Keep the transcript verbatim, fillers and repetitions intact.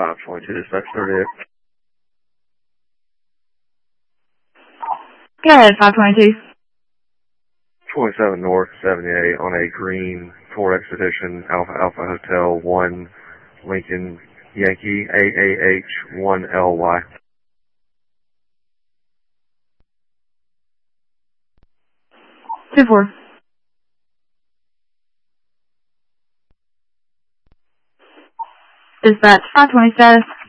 five twenty-two, dispatch thirty-eight. Go ahead, five twenty-two. twenty-seven North, seventy-eight on a green Ford Expedition, Alpha Alpha Hotel one, Lincoln Yankee, A A H one L Y. two four. Dispatch five twenty status.